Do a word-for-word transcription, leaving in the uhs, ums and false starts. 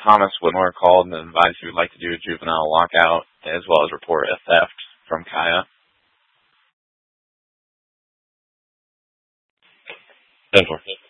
Thomas Whitmore called and advised he would like to do a juvenile lockout as well as report a theft from Kaya. ten four.